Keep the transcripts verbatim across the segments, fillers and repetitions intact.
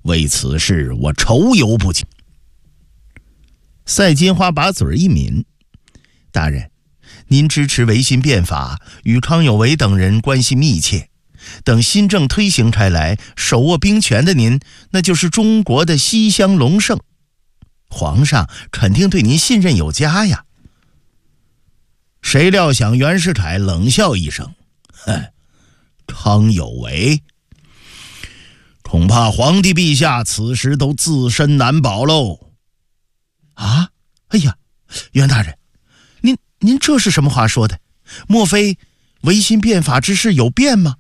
为此事我愁忧不尽。赛金花把嘴一抿，大人，您支持维新变法，与康有为等人关系密切，等新政推行开来，手握兵权的您，那就是中国的西乡隆盛，皇上肯定对您信任有加呀。谁料想袁世凯冷笑一声，哼，康有为，恐怕皇帝陛下此时都自身难保喽。啊，哎呀，袁大人，您您这是什么话说的？莫非维新变法之事有变吗？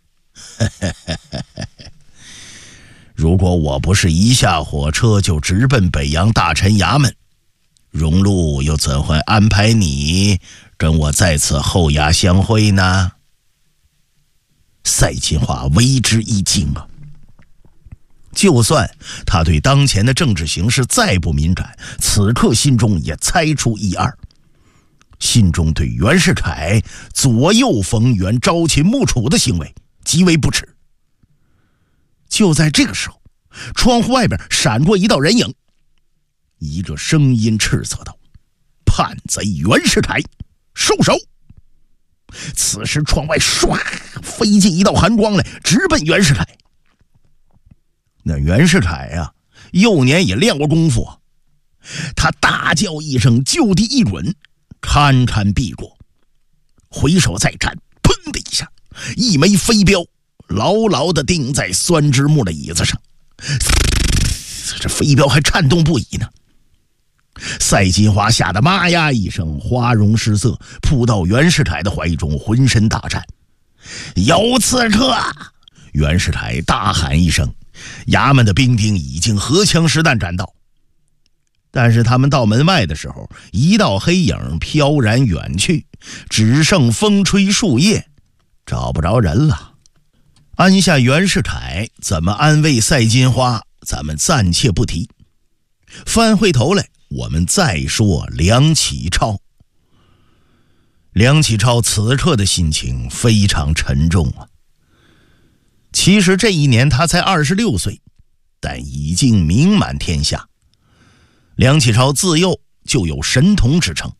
如果我不是一下火车就直奔北洋大臣衙门，荣禄又怎会安排你跟我在此后衙相会呢？赛金花为之一惊啊！就算他对当前的政治形势再不敏感，此刻心中也猜出一二，心中对袁世凯左右逢源、朝秦暮楚的行为极为不耻。就在这个时候，窗户外边闪过一道人影，一个声音斥责道：“叛贼袁世凯，收手！”此时窗外唰飞进一道寒光来，直奔袁世凯。那袁世凯呀、啊，幼年也练过功夫，他大叫一声，就地一滚，堪堪避过，回手再站，砰的一下，一枚飞镖牢牢地钉在酸枝木的椅子上，这飞镖还颤动不已呢。赛金花吓得妈呀一声，花容失色，扑到袁世凯的怀中，浑身大颤。有刺客！袁世凯大喊一声，衙门的兵丁已经荷枪实弹赶到。但是他们到门外的时候，一道黑影飘然远去，只剩风吹树叶，找不着人了。安下袁世凯，怎么安慰赛金花，咱们暂且不提。翻回头来，我们再说梁启超。梁启超此刻的心情非常沉重啊。其实这一年他才二十六岁，但已经名满天下。梁启超自幼就有神童之称，